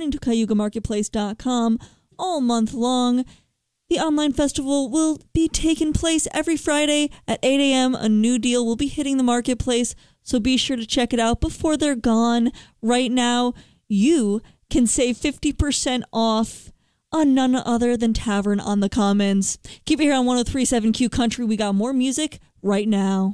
returning to CayugaMarketplace.com all month long. The online festival will be taking place every Friday at 8 a.m. A new deal will be hitting the marketplace, so be sure to check it out before they're gone. Right now, you can save 50% off on none other than Tavern on the Commons. Keep it here on 103.7 Q Country. We got more music right now.